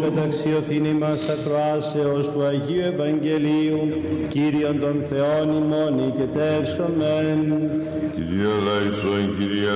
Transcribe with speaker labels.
Speaker 1: μεταξιωθήν ημάς ακροάσεως του Αγίου Ευαγγελίου, Κύριον των Θεών ημών και τέρσομεν.
Speaker 2: Κύριε ελέησον, Κύριε